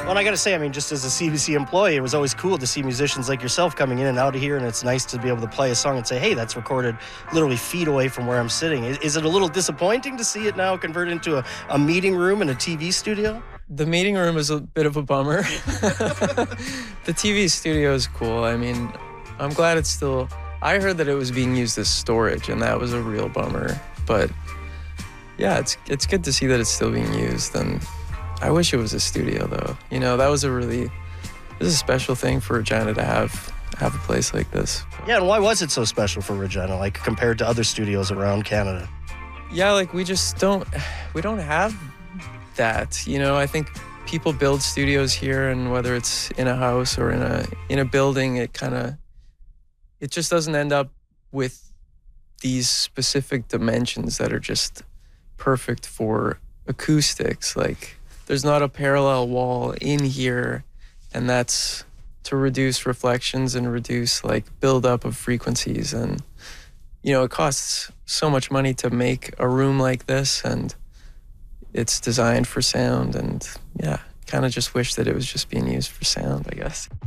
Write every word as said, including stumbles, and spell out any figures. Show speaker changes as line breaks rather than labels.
Well, and I got to say, I mean, just as a C B C employee, it was always cool to see musicians like yourself coming in and out of here, and it's nice to be able to play a song and say, hey, that's recorded literally feet away from where I'm sitting. Is, is it a little disappointing to see it now converted into a, a meeting room and a T V studio?
The meeting room is a bit of a bummer. The T V studio is cool. I mean, I'm glad it's still... I heard that it was being used as storage, and that was a real bummer. But yeah, it's it's good to see that it's still being used, and I wish it was a studio, though. You know, that was a really... This is a special thing for Regina to have have a place like this.
Yeah, and why was it so special for Regina, like, compared to other studios around Canada?
Yeah, like, we just don't... We don't have that, you know? I think people build studios here, and whether it's in a house or in a in a building, it kind of... It just doesn't end up with these specific dimensions that are just perfect for acoustics. Like, there's not a parallel wall in here, and that's to reduce reflections and reduce, like, buildup of frequencies. And, you know, it costs so much money to make a room like this, and it's designed for sound, and yeah, kind of just wish that it was just being used for sound, I guess.